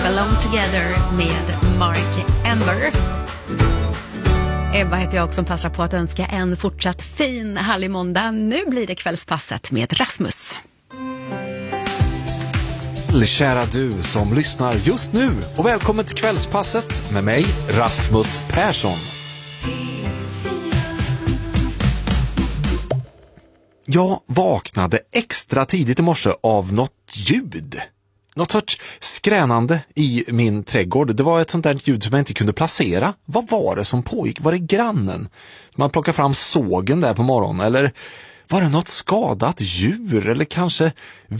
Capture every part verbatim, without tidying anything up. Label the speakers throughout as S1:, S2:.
S1: Belong Together med Mark Ember. Ebba heter jag som passar på att önska en fortsatt fin, härlig måndag. Nu blir det kvällspasset med Rasmus.
S2: Kära du som lyssnar just nu och välkommen till kvällspasset med mig, Rasmus Persson. Jag vaknade extra tidigt i morse av något ljud. Något sorts skränande i min trädgård. Det var ett sånt där ljud som jag inte kunde placera. Vad var det som pågick? Var det grannen? Man plockar fram sågen där på morgonen. Eller var det något skadat djur? Eller kanske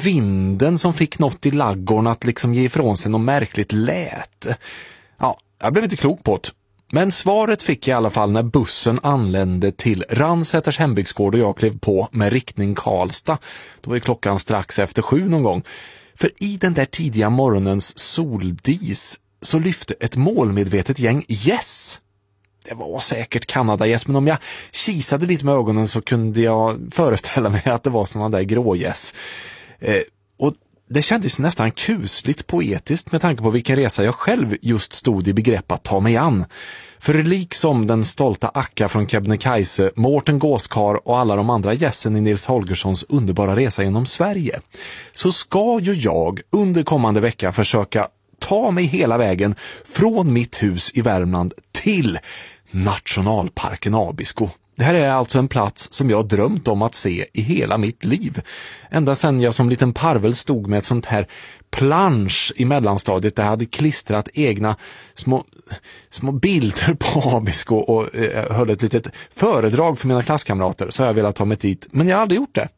S2: vinden som fick något i laggården att liksom ge ifrån sig något märkligt lät? Ja, jag blev inte klok på det. Men svaret fick jag i alla fall när bussen anlände till Ransäters hembygdsgård och jag klev på med riktning Karlstad. Då var klockan strax efter sju någon gång. För i den där tidiga morgonens soldis så lyfte ett målmedvetet gäng gäss. Det var säkert Kanadagäss, men om jag kisade lite med ögonen så kunde jag föreställa mig att det var såna där grågäss. Eh, och det kändes nästan kusligt poetiskt med tanke på vilken resa jag själv just stod i begrepp att ta mig an. För liksom den stolta Akka från Kebnekaise, Mårten Gåskar och alla de andra gässen i Nils Holgerssons underbara resa genom Sverige, så ska ju jag under kommande vecka försöka ta mig hela vägen från mitt hus i Värmland till nationalparken Abisko. Det här är alltså en plats som jag drömt om att se i hela mitt liv. Ända sedan jag som liten parvel stod med ett sånt här plansch i mellanstadiet där jag hade klistrat egna små, små bilder på Abisko och eh, höll ett litet föredrag för mina klasskamrater, så har jag velat ta mig dit. Men jag har aldrig gjort det.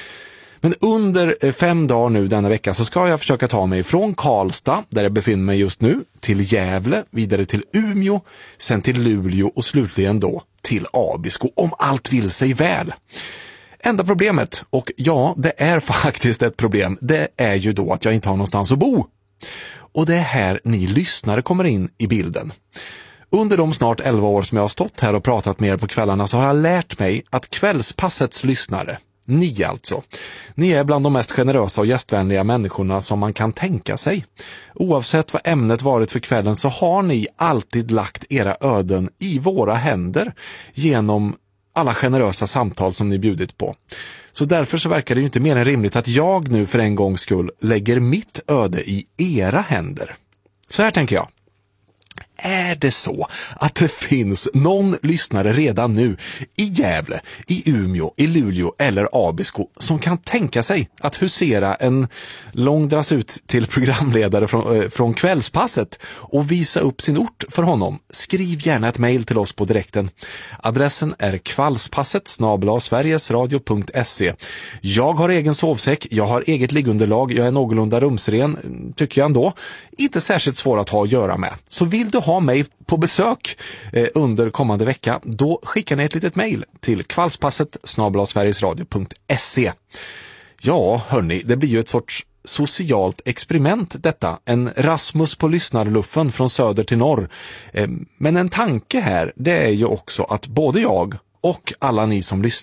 S2: Men under fem dagar nu denna vecka så ska jag försöka ta mig från Karlstad, där jag befinner mig just nu, till Gävle, vidare till Umeå, sen till Luleå och slutligen då till Abisko, om allt vill sig väl. Enda problemet, och ja, det är faktiskt ett problem, det är ju då att jag inte har någonstans att bo. Och det är här ni lyssnare kommer in i bilden. Under de snart elva år som jag har stått här och pratat med er på kvällarna så har jag lärt mig att kvällspassets lyssnare, ni alltså, ni är bland de mest generösa och gästvänliga människorna som man kan tänka sig. Oavsett vad ämnet varit för kvällen så har ni alltid lagt era öden i våra händer genom alla generösa samtal som ni bjudit på. Så därför så verkar det ju inte mer än rimligt att jag nu för en gångs skull lägger mitt öde i era händer. Så här tänker jag. Är det så att det finns någon lyssnare redan nu i Gävle, i Umeå, i Luleå eller Abisko som kan tänka sig att husera en lång dras ut till programledare från, äh, från kvällspasset och visa upp sin ort för honom? Skriv gärna ett mejl till oss på direkten. Adressen är kvällspasset snabel-a sverigesradio punkt se. Jag har egen sovsäck, jag har eget liggunderlag, jag är någorlunda rumsren, tycker jag ändå. Inte särskilt svår att ha att göra med. Så vill du ha mig på besök eh, under kommande vecka, då skickar ni ett litet mejl till kvällspasset snabel-a sverigesradio punkt se. Ja, hörni, det blir ju ett sorts socialt experiment detta. En Rasmus på lyssnarluffen från söder till norr. Eh, men en tanke här, det är ju också att både jag och alla ni som lyssnar